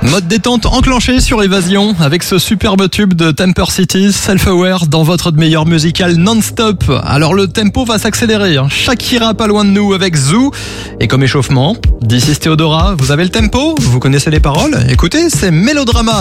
Mode détente enclenché sur Évasion avec ce superbe tube de Temper City, Self-Aware dans votre meilleur musical non-stop. Alors le tempo va s'accélérer, Shakira pas loin de nous avec Zoo. Et comme échauffement, This is Theodora, vous avez le tempo, vous connaissez les paroles, écoutez, c'est Mélodrama.